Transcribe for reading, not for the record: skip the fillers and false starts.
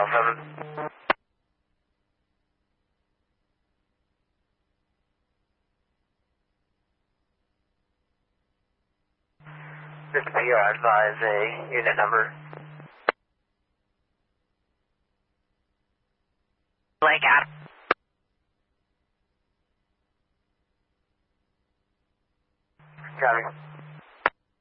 7. This is PR, advise a unit number. Lake Adam. Copy.